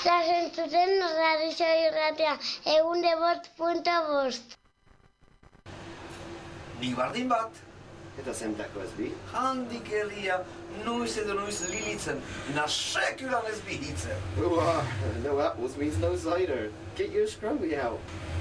Las entzuten Radio Irratia, 105.5. Ni bardin bat. Eta zentako ez bi? Handik herria, noiz edo noiz lilitzen, na sekulan ez bihitzen. No apples means no cider. Get your scrubby out.